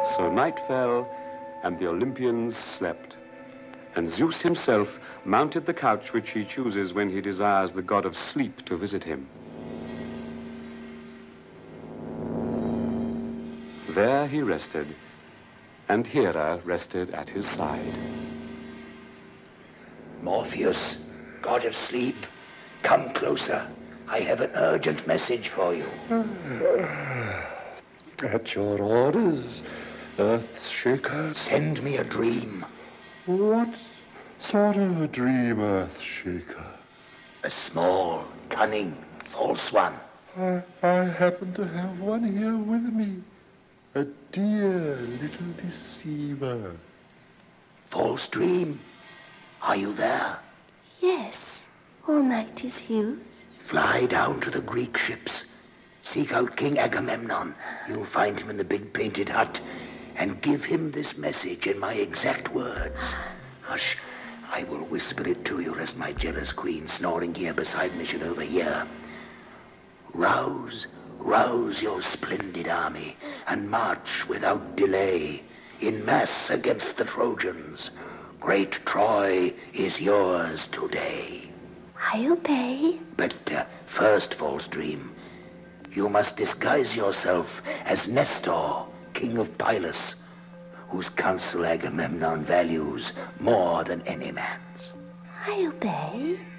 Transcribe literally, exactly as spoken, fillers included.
So night fell, and the Olympians slept. And Zeus himself mounted the couch which he chooses when he desires the god of sleep to visit him. There he rested, and Hera rested at his side. Morpheus, god of sleep, come closer. I have an urgent message for you. At your orders, Earthshaker. Send me a dream. What sort of a dream, Earthshaker? A small, cunning, false one. I, I happen to have one here with me. A dear little deceiver. False dream? Are you there? Yes, all night is Zeus. Fly down to the Greek ships. Seek out King Agamemnon. You'll find him in the big painted hut. And give him this message in my exact words. Hush, I will whisper it to you lest my jealous queen snoring here beside me should overhear. Rouse, rouse your splendid army and march without delay in mass against the Trojans. Great Troy is yours today. I obey. But uh, first, false dream, you must disguise yourself as Nestor, king of Pylos, whose counsel Agamemnon values more than any man's. I obey.